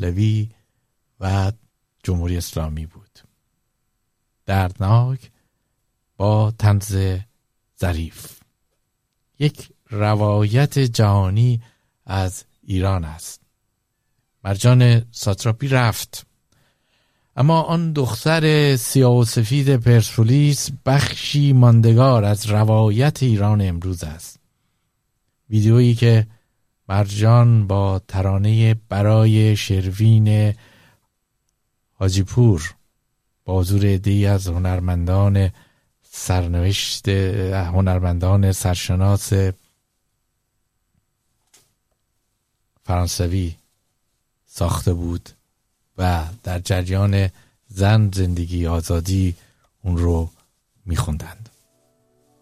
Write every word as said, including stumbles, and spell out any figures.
پهلوی و جمهوری اسلامی بود. دردناک با طنز ظریف. یک روایت جهانی از ایران است. مرجان ساتراپی رفت، اما آن دختر سیاه و سفید پرسپولیس بخشی ماندگار از روایت ایران امروز است. ویدیویی که مرجان با ترانه برای شروین حاجیپور با حضور عده‌ای از هنرمندان سرنوشت هنرمندان سرشناس فرانسوی ساخته بود و در جریان زن، زندگی، آزادی اون رو میخوندن.